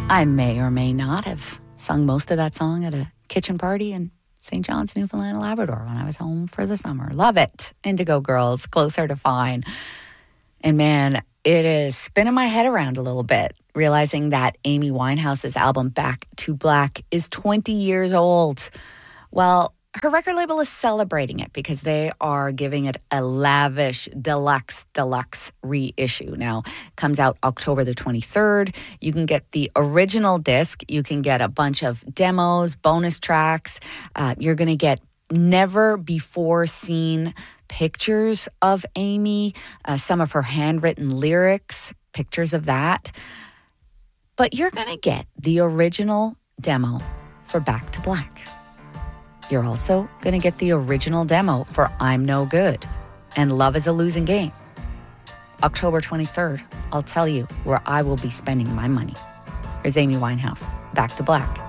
I may or may not have sung most of that song at a kitchen party in St. John's, Newfoundland and Labrador when I was home for the summer. Love it. Indigo Girls, Closer to Fine. And man, it is spinning my head around a little bit, realizing that Amy Winehouse's album Back to Black is 20 years old. Well, her record label is celebrating it because they are giving it a lavish deluxe reissue. Now, it comes out October the 23rd. You can get the original disc. You can get a bunch of demos, bonus tracks. You're going to get never before seen pictures of Amy, some of her handwritten lyrics, pictures of that. But you're going to get the original demo for Back to Black. You're also going to get the original demo for I'm No Good and Love is a Losing Game. October 23rd, I'll tell you where I will be spending my money. Here's Amy Winehouse, Back to Black.